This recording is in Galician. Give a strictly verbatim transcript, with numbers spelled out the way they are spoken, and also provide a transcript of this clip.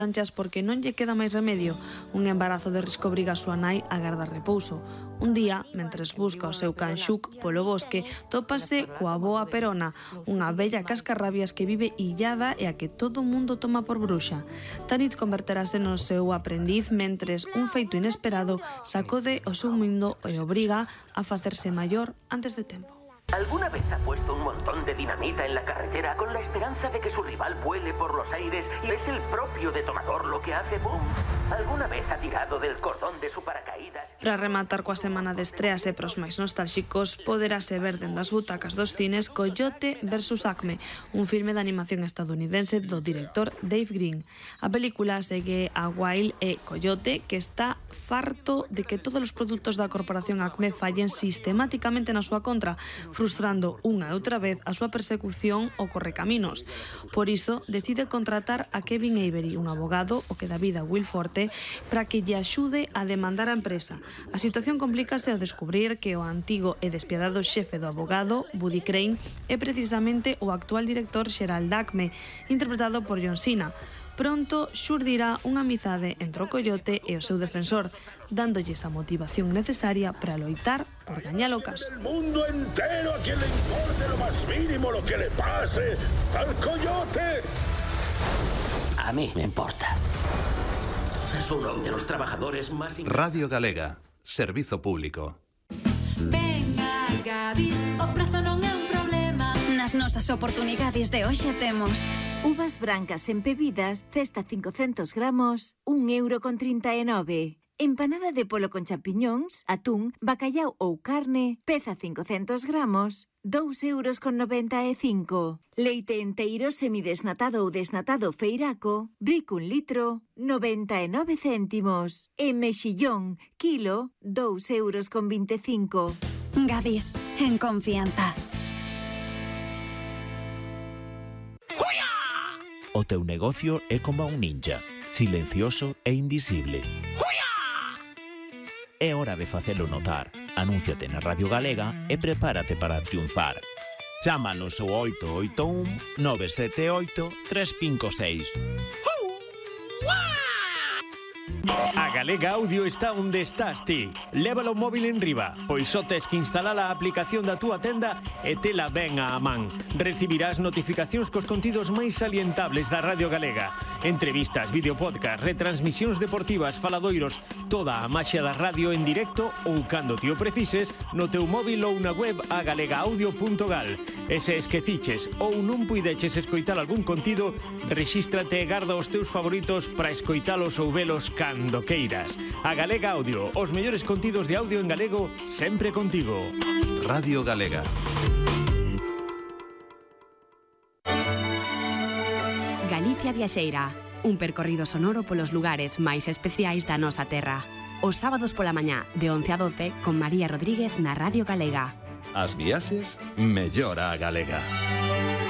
Sanchas porque non lle queda máis remedio. Un embarazo de risco obriga a súa nai a gardar repouso. Un día, mentres busca o seu can Xuc polo bosque, tópase coa boa Perona, unha bella cascarrabias que vive illada e a que todo o mundo toma por bruxa. Tanit converterase no seu aprendiz mentres un feito inesperado sacode o seu mundo e obriga a facerse maior antes de tempo. ¿Alguna vez ha puesto un montón de dinamita en la carretera con la esperanza de que su rival vuele por los aires y es el propio detonador lo que hace boom? ¿Alguna vez ha tirado del cordón de su paracaídas? Para rematar coa semana de estreas e pros máis nostálxicos, poderase ver dende as butacas dos cines Coyote versus Acme, un filme de animación estadounidense do director Dave Green. A película segue a Wild e Coyote, que está farto de que todos os produtos da corporación Acme fallen sistemáticamente na súa contra, frustrando unha e outra vez a súa persecución ao correcaminos. Por iso, decide contratar a Kevin Avery, un abogado, o que dá vida a Will Forte, para que lle axude a demandar a empresa. A situación complícase ao descubrir que o antigo e despiadado xefe do abogado, Buddy Crane, é precisamente o actual director xeral da Acme, interpretado por John Cena. Pronto xurdirá unha amizade entre o Coyote e o seu defensor, dándolles a motivación necesaria para loitar por gañar o caso. El mundo entero a quien le importe lo más mínimo lo que le pase al Coyote. A mí me importa. Es uno de los trabajadores más... Radio Galega, servizo público. Venga, Gadis, o prazo non é un problema. Nas nosas oportunidades de hoxe temos uvas brancas empebidas, cesta cincocentos gramos, un euro con trinta e nove. Empanada de polo con champiñóns, atún, bacallau ou carne, peza cincocentos gramos, dous euros con noventa e cinco. Leite enteiro semidesnatado ou desnatado feiraco, brico un litro, noventa e nove céntimos. E mexillón, kilo, dous euros con vinte e cinco. Gadis, en confianza. O teu negocio é como un ninja, silencioso e invisible. É hora de facelo notar. Anúnciate na Radio Galega e prepárate para triunfar. Chámanos ao oito oito un, nove sete oito, tres cinco seis. A Galega Audio está onde estás ti. Lévalo o móvil en riba, pois só tes que instalar a aplicación da túa tenda e tela ben á man. Recibirás notificacións cos contidos máis salientables da Radio Galega. Entrevistas, videopodcast, retransmisións deportivas, faladoiros, toda a maxia da radio en directo ou cando ti o precises no teu móvil ou na web a galega audio punto gal. E se esqueciches ou non puideches escoitar algún contido, rexístrate e garda os teus favoritos para escoitalos ou velos cando queiras. A Galega Audio, os mellores contidos de audio en galego, sempre contigo. Radio Galega. Galicia Viaxeira, un percorrido sonoro polos lugares máis especiais da nosa terra. Os sábados pola mañá, de once a doce, con María Rodríguez na Radio Galega. As viaxes, mellora a Galega.